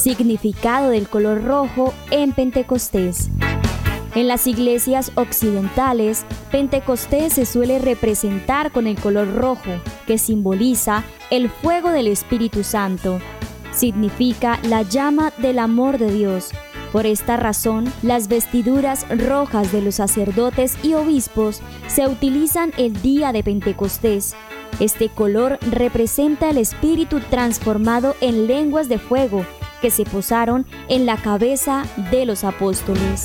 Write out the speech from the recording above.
Significado del color rojo en Pentecostés. En las iglesias occidentales, Pentecostés se suele representar con el color rojo, que simboliza el fuego del Espíritu Santo. Significa la llama del amor de Dios. Por esta razón, las vestiduras rojas de los sacerdotes y obispos se utilizan el día de Pentecostés. Este color representa el Espíritu transformado en lenguas de fuego que se posaron en la cabeza de los apóstoles.